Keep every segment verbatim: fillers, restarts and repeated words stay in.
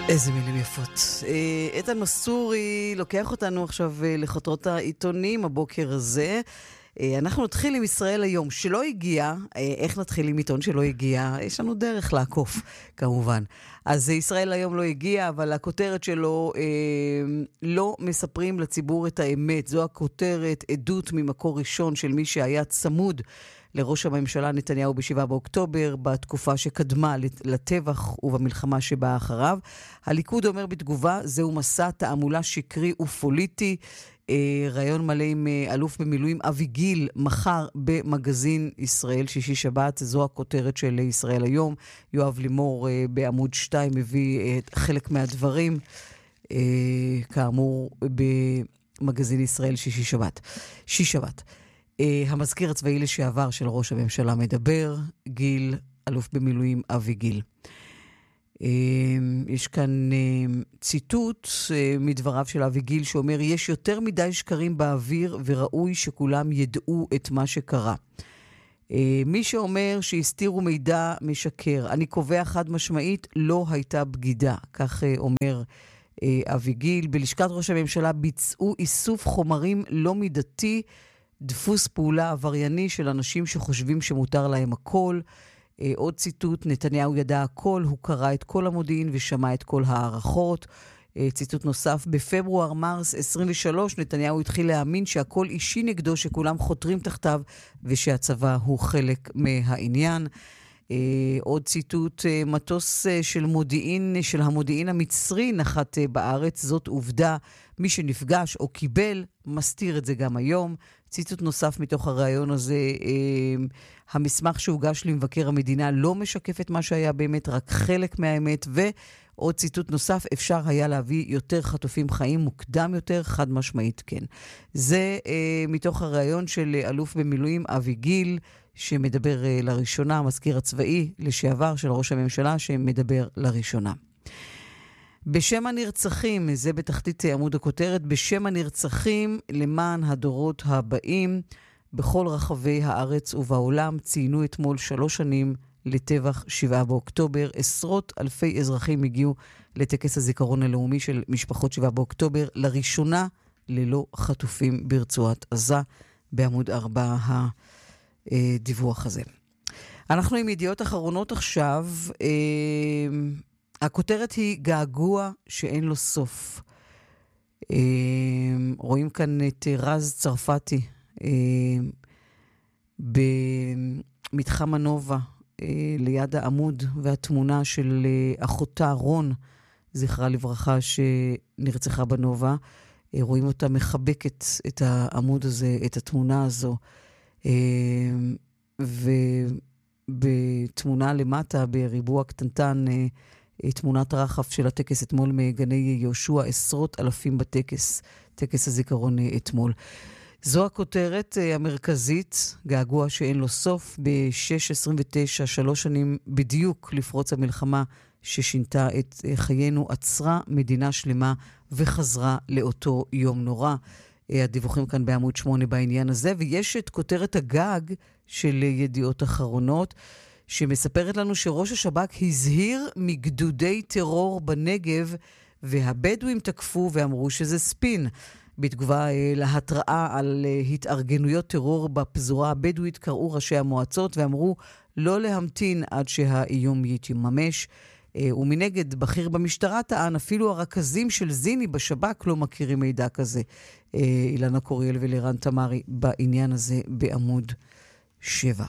איזה מילים יפות. איתן מסורי לוקח אותנו עכשיו לחותרות העיתונים הבוקר הזה. אנחנו נתחיל עם ישראל היום, שלא הגיע. איך נתחיל עם עיתון שלא הגיע? יש לנו דרך לעקוף, כמובן. אז ישראל היום לא הגיע, אבל הכותרת שלו, לא מספרים לציבור את האמת. זו הכותרת, עדות ממקור ראשון של מי שהיה צמוד לראש הממשלה נתניהו בשבעה באוקטובר, בתקופה שקדמה לטבח ובמלחמה שבאה אחריו. הליכוד אומר בתגובה, זהו מסע תעמולה שקרי ופוליטי. אה, רעיון מלא עם אה, אלוף במילואים אבי גיל, מחר במגזין ישראל שישי שבת. זו הכותרת של ישראל היום. יואב לימור אה, בעמוד שתיים מביא אה, חלק מהדברים, אה, כאמור במגזין ישראל שישי שבת. שישי שבת. Uh, המזכיר הצבאי לשעבר של ראש הממשלה מדבר, גיל, אלוף במילואים אבי גיל. Uh, יש כאן uh, ציטוט uh, מדבריו של אבי גיל שאומר, יש יותר מדי שקרים באוויר וראוי שכולם ידעו את מה שקרה. Uh, מי שאומר שהסתירו מידע משקר, אני קובע חד משמעית, לא הייתה בגידה, כך uh, אומר uh, אבי גיל. בלשכת ראש הממשלה ביצעו איסוף חומרים לא מידתי, דפוס פעולה עברייני של אנשים שחושבים שמותר להם הכל. אה, עוד ציטוט, נתניהו ידע הכל, הוא קרא את כל המודיעין ושמע את כל הערכות. אה, ציטוט נוסף, בפברואר מרס עשרים ושלוש, נתניהו התחיל להאמין שהכל אישי נגדו, שכולם חותרים תחתיו ושהצבא הוא חלק מהעניין. אה, עוד ציטוט, אה, מטוס אה, של מודיעין, של המודיעין המצרי נחת אה, בארץ, זאת עובדה, מי שנפגש או קיבל מסתיר את זה גם היום. ציטוט נוסף מתוך הרעיון הזה, אה, המסמך שהוגש למבקר המדינה לא משקף את מה שהיה באמת, רק חלק מהאמת. ועוד ציטוט נוסף, אפשר היה להביא יותר חטופים חיים מוקדם יותר, חד משמעית כן. זה אה, מתוך הרעיון של אלוף במילואים אבי גיל, שמדבר אה, לראשונה, המזכיר הצבאי לשעבר של ראש הממשלה, שמדבר לראשונה. בשם הנרצחים, זה בתחתית עמוד הכותרת, בשם הנרצחים למען הדורות הבאים, בכל רחבי הארץ ובעולם ציינו אתמול שלוש שנים לטבח שבעה באוקטובר. עשרות אלפי אזרחים הגיעו לטקס הזיכרון הלאומי של משפחות שבעה באוקטובר, לראשונה ללא חטופים ברצועת עזה, בעמוד ארבע הדיווח הזה. אנחנו עם ידיעות אחרונות עכשיו. הכותרת היא געגוע שאין לו סוף. רואים כאן את רז צרפתי במתחם הנובה ליד העמוד, והתמונה של אחותה רון, זכרה לברכה, שנרצחה בנובה. רואים אותה מחבקת את העמוד הזה, את התמונה הזו. ובתמונה למטה, בריבוע קטנטן, תמונת רחף של הטקס אתמול מגני יהושע, עשרות אלפים בטקס, טקס הזיכרון אתמול. זו הכותרת המרכזית, געגוע שאין לו סוף. ב-שש עשרים ותשע, שלוש שנים בדיוק לפרוץ המלחמה ששינתה את חיינו, עצרה מדינה שלמה וחזרה לאותו יום נורא. הדיווחים כאן בעמוד שמונה בעניין הזה, ויש את כותרת הגג של ידיעות אחרונות, שמספרת לנו שראש השב"כ הזהיר מגדודי טרור בנגב, והבדואים תקפו ואמרו שזה ספין. בתגובה להתראה על התארגנויות טרור בפזורה הבדואית, קראו ראשי המועצות ואמרו לא להמתין עד שהאיום יתממש. ומנגד, בכיר במשטרה טען, אפילו הרכזים של זיני בשב"כ לא מכירים מידע כזה. אילנה קוריאל ולירן תמרי בעניין הזה בעמוד שבע.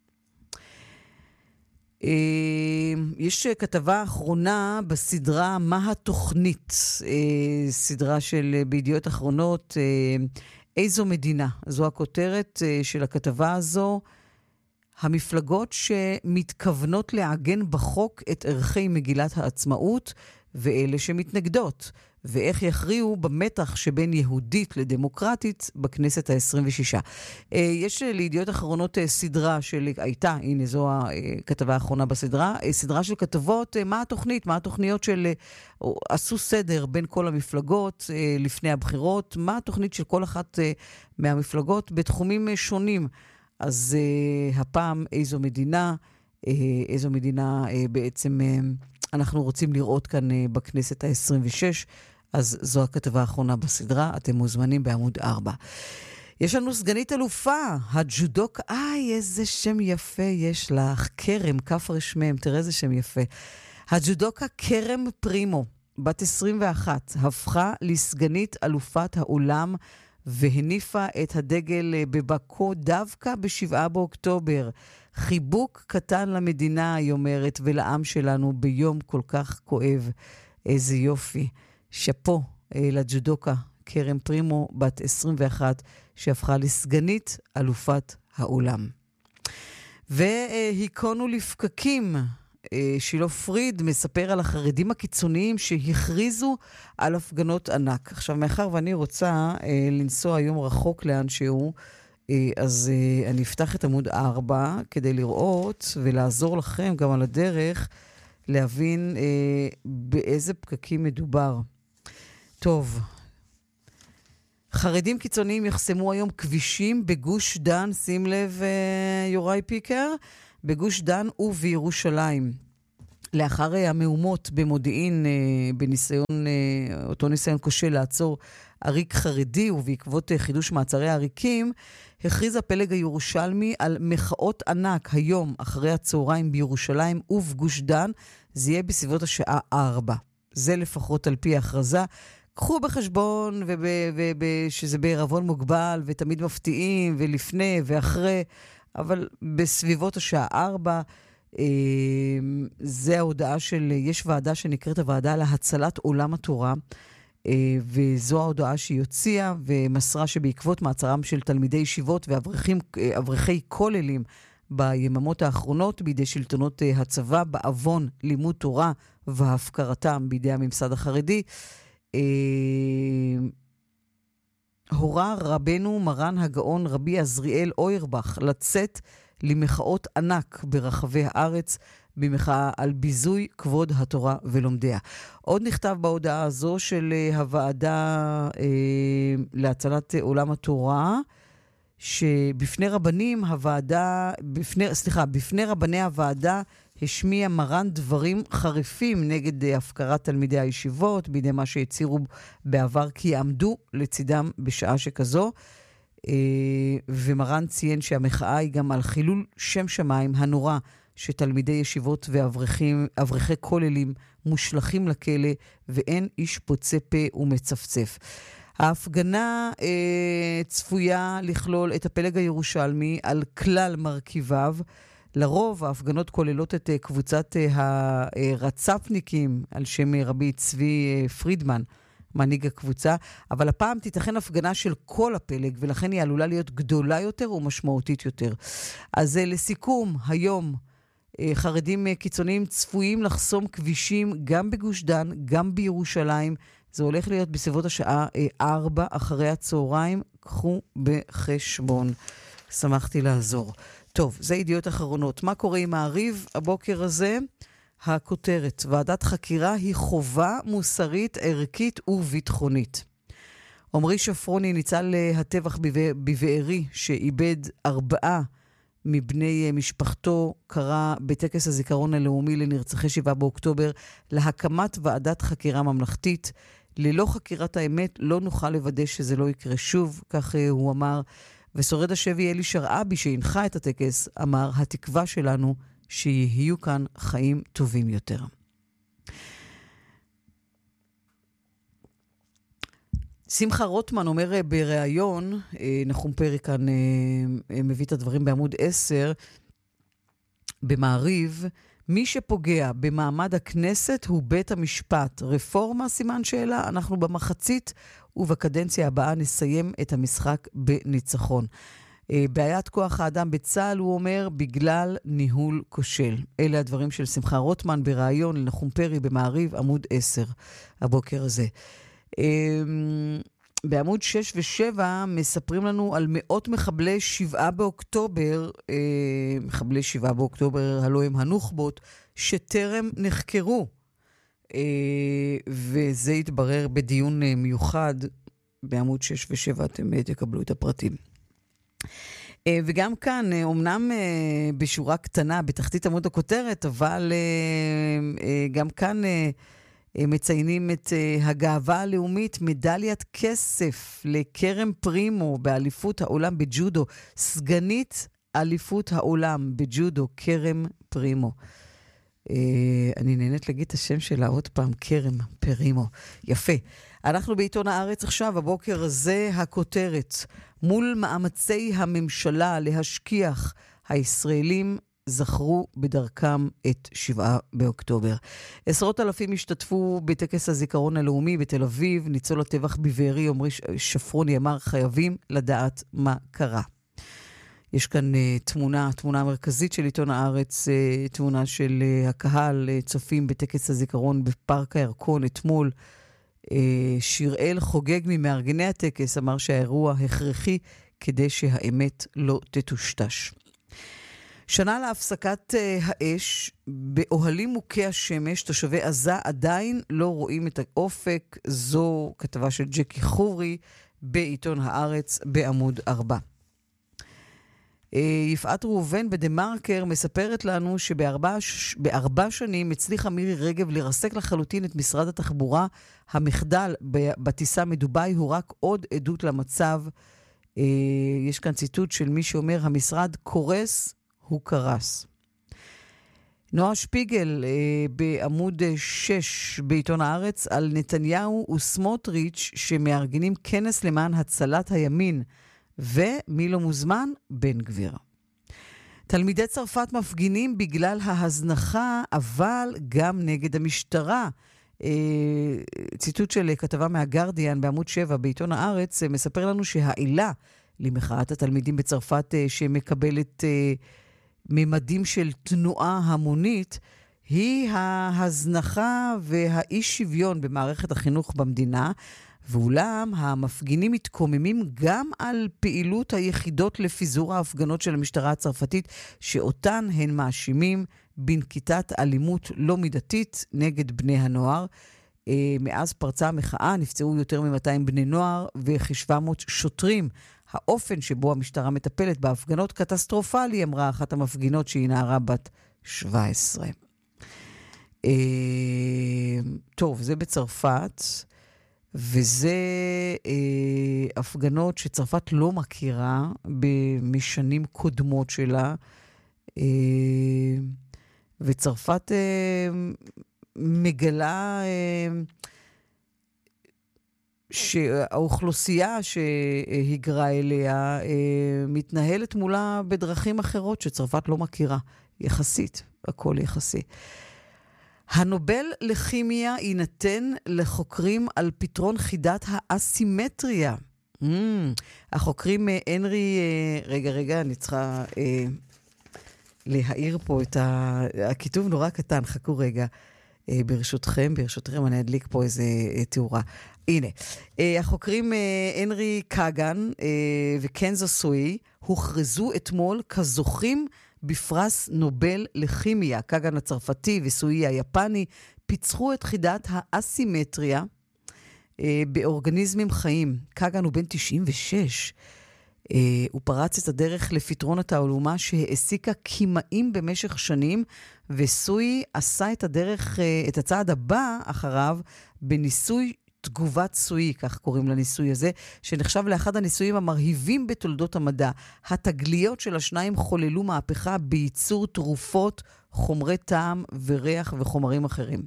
יש כתבה אחרונה בסדרה מה התוכנית, סדרה של בידיעות אחרונות, איזו מדינה. זו הכותרת של הכתבה הזו. המפלגות שמתכוונות לעגן בחוק את ערכי מגילת העצמאות, ואלה שמתנגדות, ואיך יכריעו במתח שבין יהודית לדמוקרטית בכנסת ה-עשרים ושש. יש לידיעות אחרונות סדרה של, הייתה, הנה זו הכתבה האחרונה בסדרה, סדרה של כתבות, מה התוכנית, מה התוכניות של, עשו סדר בין כל המפלגות לפני הבחירות, מה התוכנית של כל אחת מהמפלגות בתחומים שונים. אז הפעם איזו מדינה, איזו מדינה בעצם אנחנו רוצים לראות כאן אה, בכנסת ה-עשרים ושש, אז זו הכתבה האחרונה בסדרה, אתם מוזמנים בעמוד ארבע. יש לנו סגנית אלופה, הג'ודוק, איי, איזה שם יפה יש לך, קרם, כף רשמם, תראה איזה שם יפה. הג'ודוקה קרם פרימו, בת עשרים ואחת, הפכה לסגנית אלופת העולם, והניפה את הדגל בבקו דווקא בשבעה באוקטובר. חיבוק קטן למדינה, היא אומרת, ולעם שלנו ביום כל כך כואב. איזה יופי. שפו לג'ודוקה קרם פרימו, בת עשרים ואחת, שהפכה לסגנית אלופת העולם. והיקונו לפקקים, שילה פריד מספר על החרדים הקיצוניים שהכריזו על הפגנות ענק. עכשיו, מאחר ואני רוצה לנסוע היום רחוק לאן שהוא, אז אני אפתח את עמוד ארבע כדי לראות ולעזור לכם גם על הדרך להבין באיזה פקקים מדובר. טוב, חרדים קיצוניים יחסמו היום כבישים בגוש דן, שים לב יוראי פיקר, בגוש דן ובירושלים. לאחר המהומות במודיעין, בניסיון, אותו ניסיון כושל לעצור עריק חרדי, ובעקבות חידוש מעצרי העריקים, הכריז הפלג הירושלמי על מחאות ענק היום אחרי הצהריים בירושלים ובגוש דן, זה יהיה בסביבות השעה ארבע. זה לפחות על פי ההכרזה. קחו בחשבון וב, וב, שזה בערבון מוגבל ותמיד מפתיעים ולפני ואחרי, אבל בסביבות השעה ארבע, אה, זה ההודעה של, יש ועדה שנקראת הוועדה להצלת עולם התורה, אה, וזו ההודעה שהיא הוציאה ומסרה שבעקבות מעצרם של תלמידי ישיבות ואברכים, אה, אברכי כוללים ביממות האחרונות בידי שלטונות אה, הצבא, בעוון לימוד תורה והפקרתם בידי הממסד החרדי, אה, הורה רבנו מרן הגאון רבי עזריאל אוירבך לצאת למחאות ענק ברחבי הארץ במחאה על ביזוי כבוד התורה ולומדיה. עוד נכתב בהודעה הזו של הוועדה אה, להצלת עולם התורה, שבפני רבנים הוועדה, בפני, סליחה, בפני רבני הוועדה השמיע מרן דברים חריפים נגד הפקרת תלמידי הישיבות, בידי מה שהצירו בעבר כי יעמדו לצידם בשעה שכזו, ומרן ציין שהמחאה היא גם על חילול שם שמיים הנורא שתלמידי ישיבות ואברכים, אברכי כוללים מושלכים לכלא, ואין איש פוצה פה ומצפצף. ההפגנה אה, צפויה לכלול את הפלג הירושלמי על כלל מרכיביו. לרוב ההפגנות כוללות את קבוצת הרצפניקים על שם רבי צבי פרידמן, מנהיג הקבוצה, אבל הפעם תיתכן הפגנה של כל הפלג, ולכן היא עלולה להיות גדולה יותר ומשמעותית יותר. אז לסיכום, היום חרדים קיצוניים צפויים לחסום כבישים גם בגוש דן, גם בירושלים. זה הולך להיות בסביבות השעה ארבע אחרי הצהריים. קחו בחשבון. שמחתי לעזור. טוב, זה ידיעות אחרונות. מה קורה עם מעריב הבוקר הזה? הכותרת, ועדת חקירה היא חובה מוסרית, ערכית וביטחונית. עמרי שפרוני ניצל הטבח בבארי, שאיבד ארבעה מבני משפחתו, קרא בטקס הזיכרון הלאומי לנרצחי שבעה באוקטובר להקמת ועדת חקירה ממלכתית. ללא חקירת האמת לא נוכל לוודא שזה לא יקרה שוב, כך הוא אמר. ושורד השבי אלי שרעבי שהנחה את הטקס אמר, התקווה שלנו שיהיו כאן חיים טובים יותר. שמחה רוטמן אומר בריאיון, נחום פרי כאן מביא את הדברים בעמוד עשר, במעריב, מי שפוגע במעמד הכנסת הוא בית המשפט. רפורמה, סימן שאלה, אנחנו במחצית ובקדנציה הבאה נסיים את המשחק בניצחון. בעיית כוח האדם בצה"ל, הוא אומר, בגלל ניהול כושל. אלה הדברים של שמחה רוטמן בריאיון לנחום פרי במעריב, עמוד עשר, הבוקר הזה. בעמוד שש ושבע מספרים לנו על מאות מחבלי שבעה באוקטובר, מחבלי שבעה באוקטובר, הלוא הם הנוח'בות, שטרם נחקרו. וזה יתברר בדיון מיוחד בעמוד שש ושבע, אתם תקבלו את הפרטים. וגם כאן, אומנם בשורה קטנה, בתחתית עמוד הכותרת, אבל גם כאן מציינים את הגאווה הלאומית, מדליית כסף לקרם פרימו באליפות העולם בג'ודו, סגנית אליפות העולם בג'ודו, קרם פרימו. אני נהנית להגיד את השם שלה עוד פעם, קרם פרימו. יפה. אנחנו בעיתון הארץ עכשיו, הבוקר הזה הכותרת. מול מאמצי הממשלה להשכיח, הישראלים זכרו בדרכם את שבעה באוקטובר. עשרות אלפים השתתפו בטקס הזיכרון הלאומי בתל אביב, ניצול הטבח בבארי, עמרי שפרוני אמר, חייבים לדעת מה קרה. יש כאן uh, תמונה, תמונה מרכזית של עיתון הארץ, uh, תמונה של uh, הקהל, uh, צופים בטקס הזיכרון בפארק הירקון אתמול. Uh, שיראל חוגג ממארגני הטקס, אמר שהאירוע הכרחי כדי שהאמת לא תטושטש. שנה להפסקת uh, האש, באוהלים מוכי השמש, תושבי עזה עדיין לא רואים את האופק. זו כתבה של ג'קי חורי בעיתון הארץ בעמוד ארבע. יפעת ראובן בדמרקר מספרת לנו שבארבע בארבע שנים הצליחה מירי רגב לרסק לחלוטין את משרד התחבורה. המחדל בטיסה מדובאי הוא רק עוד עדות למצב. יש כאן ציטוט של מי שאומר, המשרד קורס, הוא קרס. נועה שפיגל בעמוד שש בעיתון הארץ על נתניהו וסמוטריץ' שמארגנים כנס למען הצלת הימין. ומי לא מוזמן? בן גביר. תלמידי צרפת מפגינים בגלל ההזנחה, אבל גם נגד המשטרה. ציטוט של כתבה מהגרדיאן בעמוד שבע בעיתון הארץ מספר לנו שהעילה למחאת התלמידים בצרפת שמקבלת ממדים של תנועה המונית היא ההזנחה והאי שוויון במערכת החינוך במדינה. ואולם המפגינים מתקוממים גם על פעילות היחידות לפיזור ההפגנות של המשטרה הצרפתית, שאותן הן מאשימים בנקיטת אלימות לא מידתית נגד בני הנוער. מאז פרצה המחאה נפצעו יותר מ-מאתיים בני נוער וכ-שבע מאות שוטרים. האופן שבו המשטרה מטפלת בהפגנות קטסטרופלי, אמרה אחת המפגינות שהיא נערה בת שבע עשרה. טוב, זה בצרפת. וזה אה, הפגנות שצרפת לא מכירה במשנים קודמות שלה, אה, וצרפת אה, מגלה אה, שהאוכלוסייה שהיגרה אליה אה, מתנהלת מולה בדרכים אחרות שצרפת לא מכירה, יחסית, הכל יחסי. הנובל לכימיה יינתן לחוקרים על פתרון חידת האסימטריה. Mm, החוקרים הנרי, רגע, רגע, אני צריכה אה, להעיר פה את ה... הכיתוב נורא קטן, חכו רגע. אה, ברשותכם, ברשותכם, אני אדליק פה איזה אה, תיאורה. הנה, אה, החוקרים אה, הנרי קאגן אה, וקנזו סוי הוכרזו אתמול כזוכים בפרס נובל לכימיה. קאגן הצרפתי וסוי היפני פיצחו את חידת האסימטריה אה, באורגניזמים חיים. קאגן הוא בן תשעים ושש. אה, הוא פרץ את הדרך לפתרון התעלומה שהעסיקה כימאים במשך שנים, וסוי עשה את הדרך, אה, את הצעד הבא אחריו בניסוי תגובת סוי, כך קוראים לניסוי הזה, שנחשב לאחד הניסויים המרהיבים בתולדות המדע. התגליות של השניים חוללו מהפכה בייצור תרופות, חומרי טעם וריח וחומרים אחרים.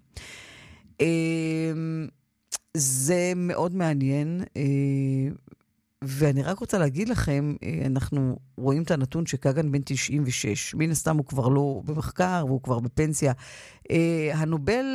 זה מאוד מעניין, ואני רק רוצה להגיד לכם, אנחנו רואים את הנתון שקאגן בן תשעים ושש, מן הסתם הוא כבר לא במחקר, והוא כבר בפנסיה. הנובל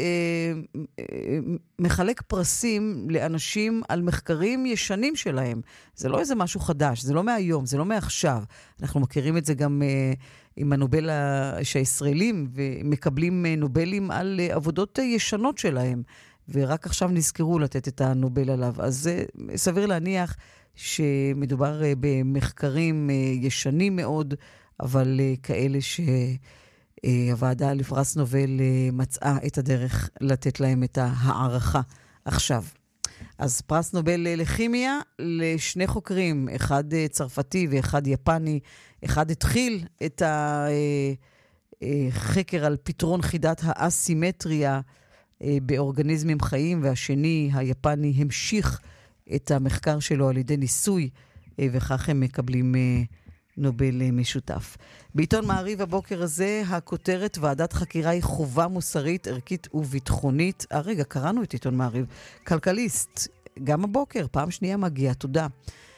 מחלק פרסים לאנשים על מחקרים ישנים שלהם. זה לא איזה משהו חדש, זה לא מהיום, זה לא מעכשיו. אנחנו מכירים את זה גם עם הנובל שהישראלים, ומקבלים נובלים על עבודות ישנות שלהם, ורק עכשיו נזכרו לתת את הנובל עליו. אז סביר להניח שמדובר במחקרים ישנים מאוד, אבל כאלה ש... הוועדה לפרס נובל מצאה את הדרך לתת להם את ההערכה עכשיו. אז פרס נובל לכימיה לשני חוקרים, אחד צרפתי ואחד יפני. אחד התחיל את החקר על פתרון חידת האסימטריה באורגניזמים חיים, והשני, היפני, המשיך את המחקר שלו על ידי ניסוי, וכך הם מקבלים נובל משותף. בעיתון מעריב הבוקר הזה, הכותרת ועדת חקירה היא חובה מוסרית, ערכית וביטחונית. הרגע, קראנו את עיתון מעריב. כלכליסט, גם הבוקר, פעם שנייה מגיע, תודה.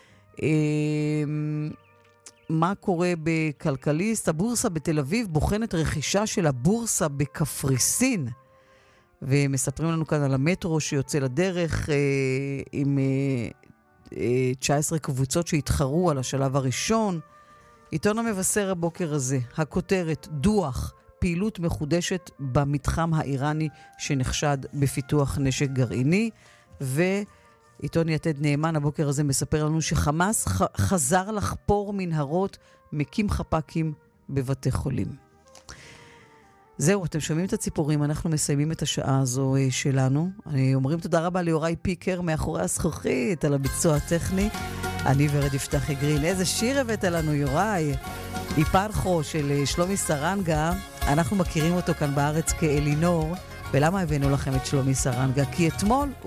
מה קורה בכלכליסט? הבורסה בתל אביב בוחנת רכישה של הבורסה בקפריסין. ומספרים לנו כאן על המטרו שיוצא לדרך אה, עם אה, אה, תשע עשרה קבוצות שהתחרו על השלב הראשון. עיתון המבשר הבוקר הזה, הכותרת, דוח, פעילות מחודשת במתחם האיראני שנחשד בפיתוח נשק גרעיני. ועיתון יתד נאמן הבוקר הזה מספר לנו שחמאס ח- חזר לחפור מנהרות, מקים חפקים בבתי חולים. זהו, אתם שומעים את הציפורים, אנחנו מסיימים את השעה הזו שלנו. אומרים תודה רבה ליוראי פיקר מאחורי הזכוכית על הביצוע הטכני. אני ורד יפתח גרין. איזה שיר הבאת לנו, יוראי? איפנחו של שלומי סרנגה. אנחנו מכירים אותו כאן בארץ כאלינור. ולמה הבאנו לכם את שלומי סרנגה? כי אתמול הוא